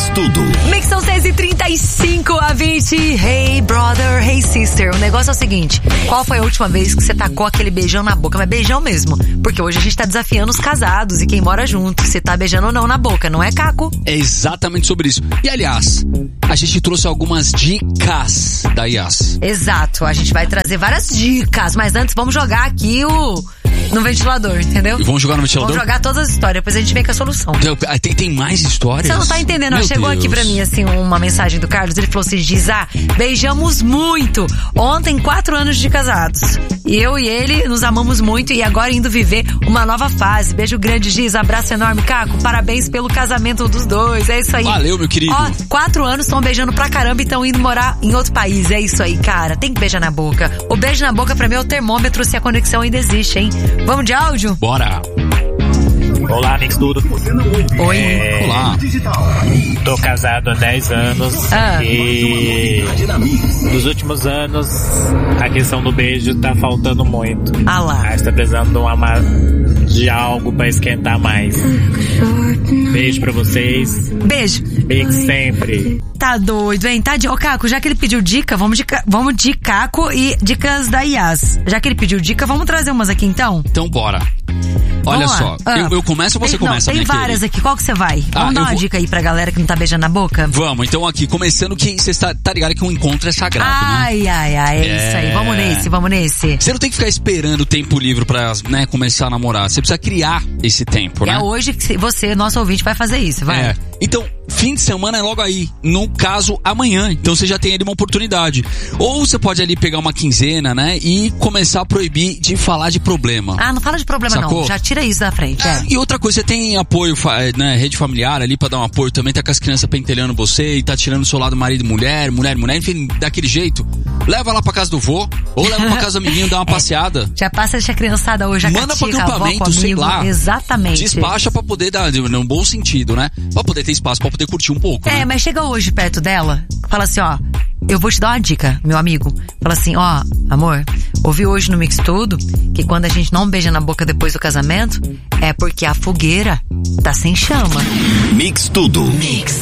Tudo. Mix são 6h35 a 20. Hey brother, hey sister. O negócio é o seguinte: qual foi a última vez que você tacou aquele beijão na boca? Mas beijão mesmo. Porque hoje a gente tá desafiando os casados e quem mora junto. Se tá beijando ou não na boca, não é, Caco? É exatamente sobre isso. E aliás, a gente trouxe algumas dicas da Yas. Exato, a gente vai trazer várias dicas. Mas antes vamos jogar aqui no ventilador, entendeu? E vamos jogar no ventilador? Vamos jogar todas as histórias, depois a gente vem com a solução. Tem mais histórias? Você não tá entendendo, Meu chegou Deus. aqui pra mim, assim, uma mensagem do Carlos, ele falou assim: Giza, beijamos muito. Ontem, 4 anos de casados. E eu e ele nos amamos muito e agora indo viver uma nova fase. Beijo grande, Giza, abraço enorme, Caco. Parabéns pelo casamento dos dois, é isso aí. Valeu, meu querido. Ó, 4 anos, estão beijando pra caramba e estão indo morar em outro país, é isso aí, cara. Tem que beijar na boca. O beijo na boca pra mim é o termômetro se a conexão ainda existe, hein? Vamos de áudio? Bora. Olá, Mix Tudo. Oi. Olá. Tô casado há 10 anos e nos últimos anos a questão do beijo tá faltando muito. Ah lá. A gente tá precisando de algo pra esquentar mais. Beijo pra vocês. Beijo. Mix sempre. Tá doido, hein? Tá de... Ô, Caco, já que ele pediu dica, vamos de Caco e dicas da Yas. Já que ele pediu dica, vamos trazer umas aqui então? Então bora. Olha Vamos só, lá. eu começo ou você começa? Tem várias aqui, qual que você vai? Vamos dar uma dica aí pra galera que não tá beijando na boca? Vamos, então aqui, começando que você tá ligado que um encontro é sagrado, ai, né? é isso aí, vamos nesse. Você não tem que ficar esperando o tempo livre pra, né, começar a namorar, você precisa criar esse tempo, né? É hoje que você, nosso ouvinte, vai fazer isso, vai. Então, fim de semana é logo aí, no caso, amanhã, então você já tem ali uma oportunidade. Ou você pode ali pegar uma quinzena, né, e começar a proibir de falar de problema. Ah, não fala de problema. Sacou? Não, já tira isso da frente. E outra coisa, você tem apoio, né, rede familiar ali pra dar um apoio também, tá com as crianças pentelhando você e tá tirando o seu lado marido e mulher, enfim, daquele jeito. Leva lá pra casa do vô, ou leva pra casa do amiguinho, dá uma passeada. Já passa, deixa a criançada hoje, a manda catica, pra acampamento, avó, sei lá. Exatamente. Despacha pra poder dar, num bom sentido, né? Pra poder ter espaço, pra poder curtir um pouco, né? Mas chega hoje perto dela, fala assim, ó, eu vou te dar uma dica, meu amigo. Fala assim, ó, amor, ouvi hoje no Mix Tudo que quando a gente não beija na boca depois do casamento, é porque a fogueira tá sem chama. Mix Tudo. Mix.